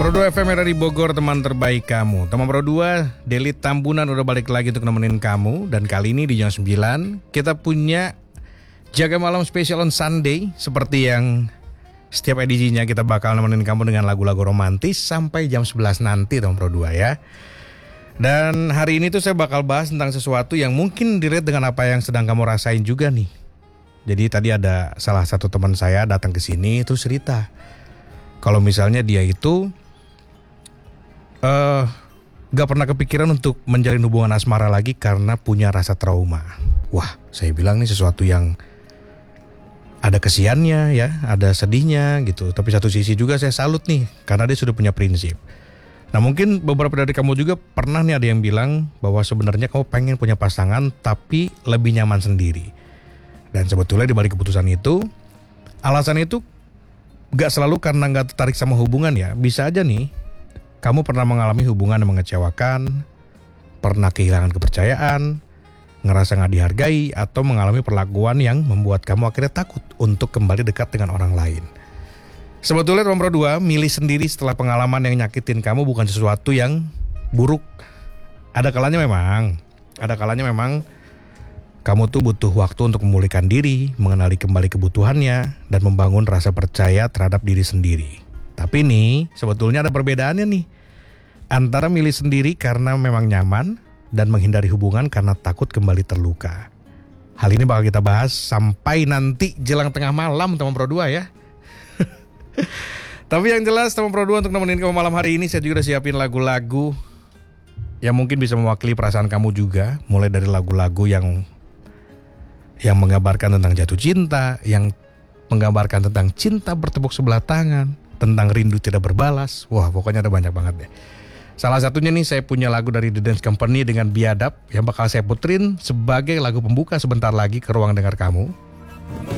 Pro 2 FM dari Bogor, teman terbaik kamu. Teman Pro 2, Deli Tambunan udah balik lagi untuk nemenin kamu. Dan kali ini di jam 9 kita punya Jaga Malam Special on Sunday. Seperti yang setiap edisinya kita bakal nemenin kamu dengan lagu-lagu romantis sampai jam 11 nanti, teman Pro 2 ya. Dan hari ini tuh saya bakal bahas tentang sesuatu yang mungkin relate dengan apa yang sedang kamu rasain juga nih. Jadi tadi ada salah satu teman saya datang ke sini terus cerita kalau misalnya dia itu gak pernah kepikiran untuk menjalin hubungan asmara lagi karena punya rasa trauma. Wah, saya bilang nih sesuatu yang ada kesiannya ya, ada sedihnya gitu. Tapi satu sisi juga saya salut nih karena dia sudah punya prinsip. Nah mungkin beberapa dari kamu juga pernah nih ada yang bilang bahwa sebenarnya kamu pengen punya pasangan tapi lebih nyaman sendiri. Dan sebetulnya di balik keputusan itu, alasan itu gak selalu karena gak tertarik sama hubungan ya. Bisa aja nih kamu pernah mengalami hubungan yang mengecewakan, pernah kehilangan kepercayaan, ngerasa gak dihargai, atau mengalami perlakuan yang membuat kamu akhirnya takut untuk kembali dekat dengan orang lain. Sebetulnya nomor 2, milih sendiri setelah pengalaman yang nyakitin kamu bukan sesuatu yang buruk. Ada kalanya memang kamu tuh butuh waktu untuk memulihkan diri, mengenali kembali kebutuhannya, dan membangun rasa percaya terhadap diri sendiri. Tapi nih, sebetulnya ada perbedaannya nih. Antara milih sendiri karena memang nyaman, dan menghindari hubungan karena takut kembali terluka. Hal ini bakal kita bahas sampai nanti jelang tengah malam, teman Pro 2 ya. Tapi yang jelas, teman Pro 2, untuk nemenin kamu malam hari ini, saya juga udah siapin lagu-lagu yang mungkin bisa mewakili perasaan kamu juga. Mulai dari lagu-lagu yang menggambarkan tentang jatuh cinta, yang menggambarkan tentang cinta bertepuk sebelah tangan, tentang rindu tidak berbalas. Wah, pokoknya ada banyak banget deh. Salah satunya nih, saya punya lagu dari The Dance Company dengan Biadab yang bakal saya puterin sebagai lagu pembuka sebentar lagi ke ruang dengar kamu.